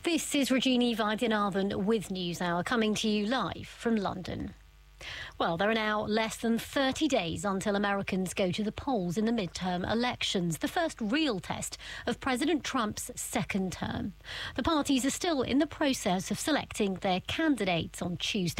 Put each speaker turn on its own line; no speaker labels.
This is Regina Vaidyanathan with NewsHour, coming to you live from London. Well, there are now less than 30 days until Americans go to the polls in the midterm elections, the first real test of President Trump's second term. The parties are still in the process of selecting their candidates on Tuesday.